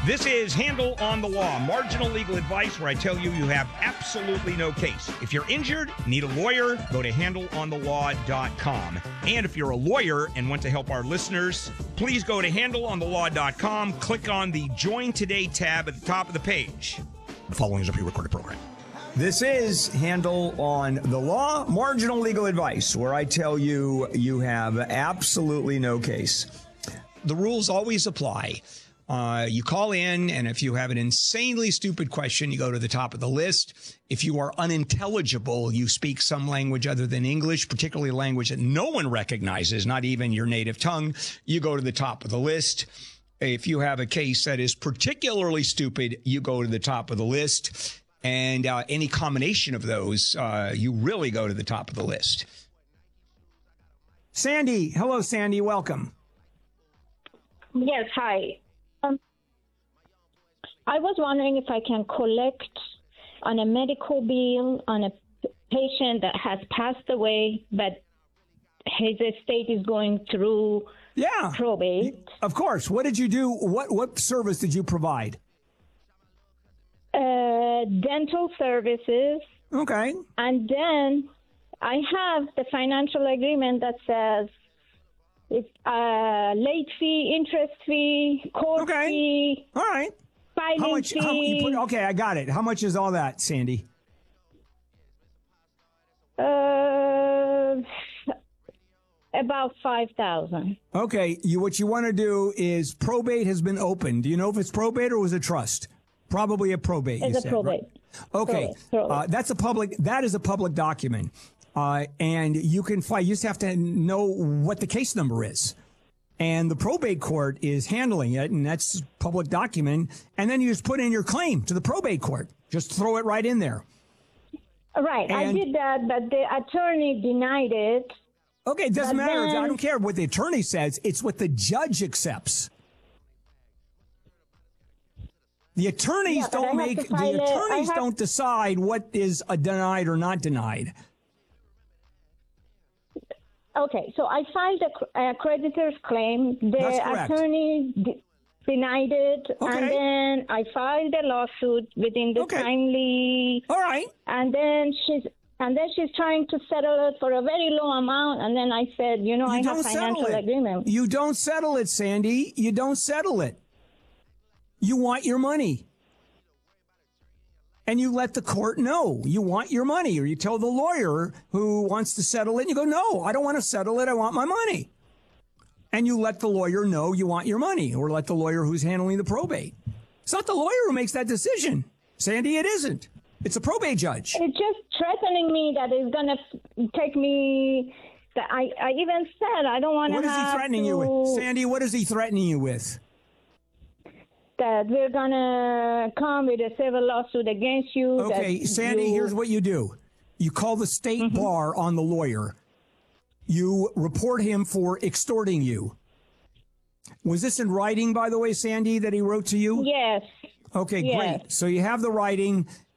This is Handle on the Law, marginal legal advice where I tell you you have absolutely no case. If you're injured, need a lawyer, go to handleonthelaw.com. And if you're a lawyer and want to help our listeners, please go to handleonthelaw.com, click on the Join Today tab at the top of the page. The following is a pre-recorded program. This is Handle on the Law, marginal legal advice where I tell you you have absolutely no case. The rules always apply. You call in, and if you have an insanely stupid question, you go to the top of the list. If you are unintelligible, you speak some language other than English, particularly a language that no one recognizes, not even your native tongue, you go to the top of the list. If you have a case that is particularly stupid, you go to the top of the list. And any combination of those, you really go to the top of the list. Sandy. Hello, Sandy. Welcome. Yes, hi. I was wondering if I can collect on a medical bill on a patient that has passed away, but his estate is going through probate. Of course. What did you do? What service did you provide? Dental services. Okay. And then I have the financial agreement that says it's late fee, interest fee, court fee. All right. Filing fee. Okay, I got it. How much is all that, Sandy? About $5,000. Okay. What you want to do is probate has been opened. Do you know if it's probate or was it trust? Probably a probate. It's a probate. Right? Okay. Probate. That is a public document. And you can file. You just have to know what the case number is. And the probate court is handling it, and that's a public document. And then you just put in your claim to the probate court. Just throw it right in there. Right. I did that, but the attorney denied it. Okay, it doesn't matter. I don't care what the attorney says. It's what the judge accepts. The attorneys don't decide what is denied or not denied. Okay, so I filed a creditor's claim. The attorney denied it, and then I filed a lawsuit within the timely. All right. And then she's trying to settle it for a very low amount, and then I said, I have financial agreement. You don't settle it, Sandy. You don't settle it. You want your money. And you let the court know you want your money, or you tell the lawyer who wants to settle it, and you go, no, I don't want to settle it. I want my money. And you let the lawyer know you want your money, or let the lawyer who's handling the probate. It's not the lawyer who makes that decision. Sandy, it isn't. It's a probate judge. It's just threatening me that it's going to take me. I even said I don't want to. What is he threatening you with? Sandy, what is he threatening you with? That we're going to come with a civil lawsuit against you. Okay, Sandy, here's what you do. You call the state bar on the lawyer. You report him for extorting you. Was this in writing, by the way, Sandy, that he wrote to you? Yes. Okay, yes. Great. So you have the writing.